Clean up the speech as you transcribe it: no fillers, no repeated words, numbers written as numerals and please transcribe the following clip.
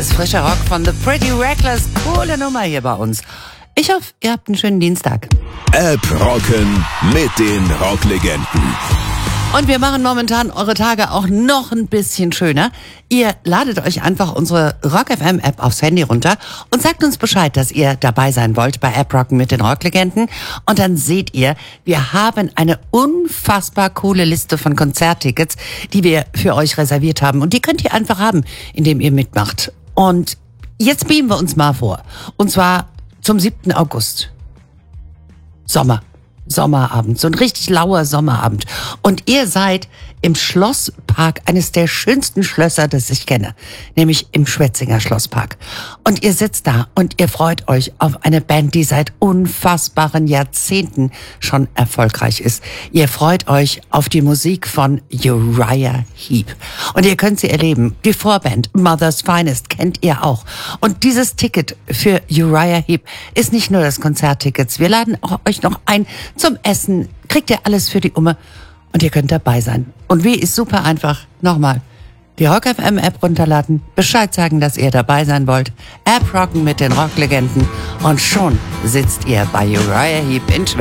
ist frischer Rock von The Pretty Reckless. Coole Nummer hier bei uns. Ich hoffe, ihr habt einen schönen Dienstag. App rocken mit den Rocklegenden. Und wir machen momentan eure Tage auch noch ein bisschen schöner. Ihr ladet euch einfach unsere Rock FM App aufs Handy runter und sagt uns Bescheid, dass ihr dabei sein wollt bei App Rocken mit den Rocklegenden. Und dann seht ihr, wir haben eine unfassbar coole Liste von Konzerttickets, die wir für euch reserviert haben. Und die könnt ihr einfach haben, indem ihr mitmacht. Und jetzt beamen wir uns mal vor. Und zwar zum 7. August. Sommerabend, so ein richtig lauer Sommerabend. Und ihr seid im Schlosspark, eines der schönsten Schlösser, das ich kenne, nämlich im Schwetzinger Schlosspark. Und ihr sitzt da und ihr freut euch auf eine Band, die seit unfassbaren Jahrzehnten schon erfolgreich ist. Ihr freut euch auf die Musik von Uriah Heep. Und ihr könnt sie erleben. Die Vorband Mother's Finest kennt ihr auch. Und dieses Ticket für Uriah Heep ist nicht nur das Konzertticket. Wir laden auch euch noch ein zum Essen. Kriegt ihr alles für die Umme. Und ihr könnt dabei sein. Und wie ist super einfach. Nochmal, die Rock FM App runterladen, Bescheid sagen, dass ihr dabei sein wollt, App rocken mit den Rocklegenden und schon sitzt ihr bei Uriah Heep in Schweden.